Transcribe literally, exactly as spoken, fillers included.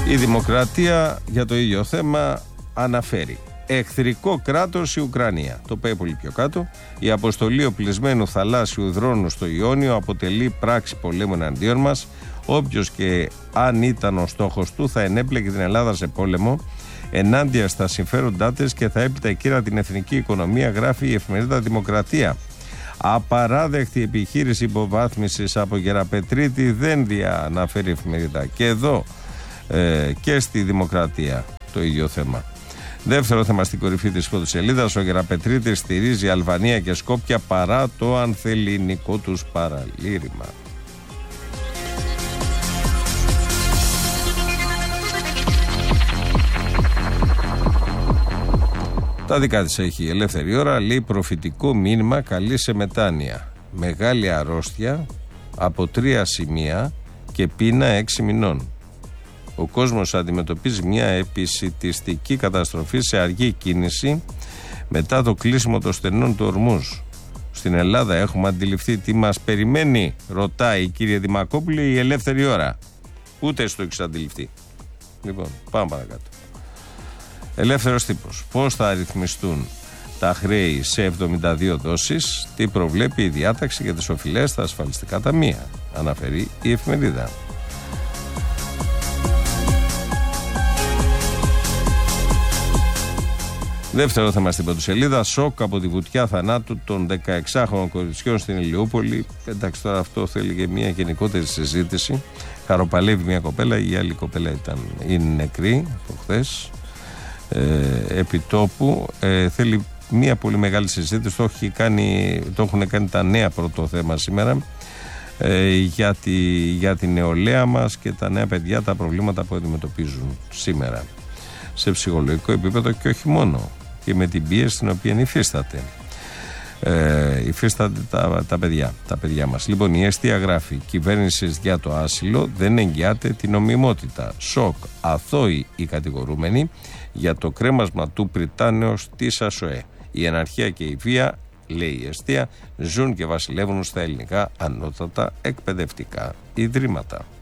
Η Δημοκρατία για το ίδιο θέμα αναφέρει: εχθρικό κράτος η Ουκρανία. Το πάει πολύ πιο κάτω. Η αποστολή οπλισμένου θαλάσσιου δρόνου στο Ιόνιο αποτελεί πράξη πολέμου εναντίον μας. Όποιος και αν ήταν ο στόχος του θα ενέπλεκε την Ελλάδα σε πόλεμο ενάντια στα συμφέροντά της και θα έπειτα κύρα την εθνική οικονομία, γράφει η εφημερίδα Δημοκρατία. Απαράδεκτη επιχείρηση υποβάθμισης από Γεραπετρίτη, δεν διαναφέρει η εφημερίδα. Και εδώ ε, και στη Δημοκρατία το ίδιο θέμα. Δεύτερο θέμα στην κορυφή της φωτοσελίδας: ο Γεραπετρίτης στηρίζει Αλβανία και Σκόπια παρά το ανθελληνικό τους παραλήρημα. Τα δικά της έχει η Ελεύθερη Ώρα, λέει προφητικό μήνυμα, καλεί σε μετάνοια. Μεγάλη αρρώστια από τρία σημεία και πείνα έξι μηνών. Ο κόσμος αντιμετωπίζει μια επισιτιστική καταστροφή σε αργή κίνηση μετά το κλείσιμο των στενών του Ορμούζ. Στην Ελλάδα έχουμε αντιληφθεί τι μας περιμένει, ρωτάει η κυρία Δημακόπουλη η Ελεύθερη Ώρα. Ούτε στο έχεις αντιληφθεί. Λοιπόν, πάμε παρακάτω. Ελεύθερος τύπος. Πώς θα αριθμιστούν τα χρέη σε εβδομήντα δύο δόσεις, τι προβλέπει η διάταξη για τις οφειλές στα ασφαλιστικά ταμεία, αναφέρει η εφημερίδα. Δεύτερο θέμα στην πρωτοσελίδα: σοκ από τη βουτιά θανάτου των δεκαεξάχρονων κοριτσιών στην Ηλιούπολη. Εντάξει, τώρα αυτό θέλει και μια γενικότερη συζήτηση. Χαροπαλεύει μια κοπέλα, η άλλη κοπέλα ήταν, είναι νεκρή από χθες. Ε, επιτόπου ε, θέλει μια πολύ μεγάλη συζήτηση. Το, έχει κάνει, το έχουν κάνει τα νέα πρώτο θέμα σήμερα ε, για, τη, για την νεολαία μας και τα νέα παιδιά, τα προβλήματα που αντιμετωπίζουν σήμερα σε ψυχολογικό επίπεδο και όχι μόνο, και με την πίεση την οποία υφίσταται ε, υφίσταται τα, τα παιδιά τα παιδιά μας. Λοιπόν, η Εστία γράφει: κυβέρνησης για το άσυλο δεν εγγυάται την νομιμότητα. Σοκ, αθώοι οι κατηγορούμενοι για το κρέμασμα του Πριτάνεως της ΑΣΟΕ. Η αναρχία και η βία, λέει η Εστία, ζουν και βασιλεύουν στα ελληνικά ανώτατα εκπαιδευτικά ιδρύματα.